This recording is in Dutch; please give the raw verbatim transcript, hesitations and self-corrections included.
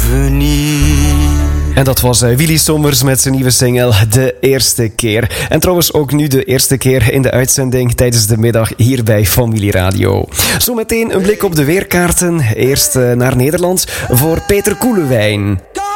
revenir. En dat was uh, Willy Sommers met zijn nieuwe single De Eerste Keer. En trouwens ook nu de eerste keer in de uitzending tijdens de middag hier bij Familie Radio. Zometeen een blik op de weerkaarten. Eerst uh, naar Nederland voor Peter Koelewijn.